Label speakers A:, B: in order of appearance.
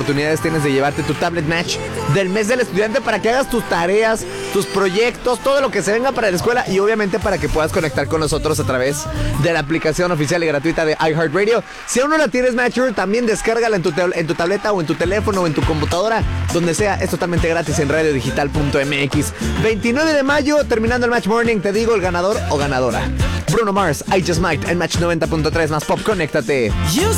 A: oportunidades tienes de llevarte tu Tablet Match del mes del estudiante para que hagas tus tareas, tus proyectos, todo lo que se venga para la escuela y obviamente para que puedas conectar con nosotros a través de la aplicación oficial y gratuita de iHeartRadio. Si aún no la tienes, Matcher, también descárgala en tu tableta o en tu teléfono o en tu computadora, donde sea. Es totalmente gratis en radiodigital.mx. 29 de mayo, terminando el Match Morning, te digo el ganador o ganadora. Bruno Mars, I Just Might en Match 90.3 más Pop. Conéctate.